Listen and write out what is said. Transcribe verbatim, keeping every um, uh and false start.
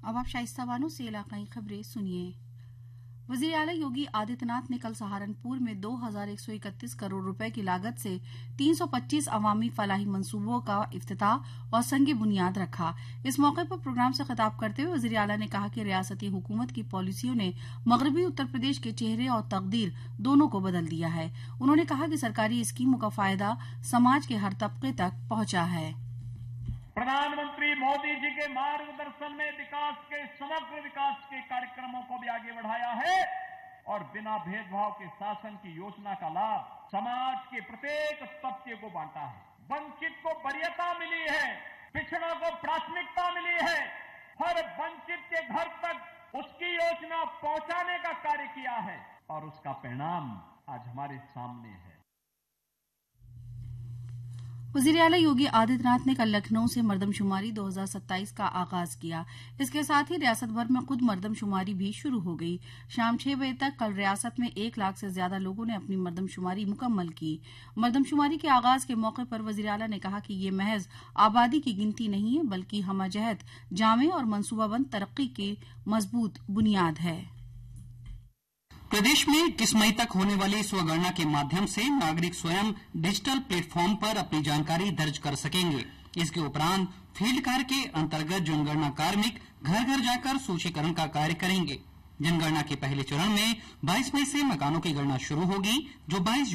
अब आप शाइस्ता बानो से इलाकाई खबरें सुनिए। वजीर आला योगी आदित्यनाथ ने कल सहारनपुर में दो हजार एक सौ इकतीस करोड़ रुपए की लागत से तीन सौ पच्चीस अवामी फलाही मंसूबों का इफ्तिताह और संग बुनियाद रखा। इस मौके पर प्रोग्राम से खिताब करते हुए वजीर आला ने कहा कि रियासती हुकूमत की पॉलिसियों ने मगरबी उत्तर प्रदेश के चेहरे और तकदीर दोनों को बदल दिया है। उन्होंने कहा कि सरकारी स्कीमों का फायदा समाज के हर तबके तक पहुंचा है। प्रधानमंत्री मोदी जी के मार्गदर्शन में विकास के समग्र विकास के कार्यक्रमों को भी आगे बढ़ाया है और बिना भेदभाव के शासन की योजना का लाभ समाज के प्रत्येक तबके को बांटा है। वंचित को वरीयता मिली है, पिछड़ों को प्राथमिकता मिली है, हर वंचित के घर तक उसकी योजना पहुंचाने का कार्य किया है और उसका परिणाम आज हमारे सामने है। वजीर आला योगी आदित्यनाथ ने कल लखनऊ से मर्दमशुमारी दो हजार सत्ताईस का आगाज किया। इसके साथ ही रियासत भर में खुद मर्दमशुमारी भी शुरू हो गई। शाम छह बजे तक कल रियासत में एक लाख से ज्यादा लोगों ने अपनी मर्दमशुमारी मुकम्मल की। मर्दमशुमारी के आगाज के मौके पर वजीर आला ने कहा कि ये महज आबादी की गिनती नहीं है, बल्कि हमजहत, जामे और मनसूबाबंद तरक्की की मजबूत बुनियाद है। प्रदेश में इक्कीस मई तक होने वाली स्वगणना के माध्यम से नागरिक स्वयं डिजिटल प्लेटफॉर्म पर अपनी जानकारी दर्ज कर सकेंगे। इसके उपरांत फील्ड कार्य के अंतर्गत जनगणना कार्मिक घर घर जाकर सूचीकरण का कार्य करेंगे। जनगणना के पहले चरण में बाईस मई से मकानों की गणना शुरू होगी, जो बाईस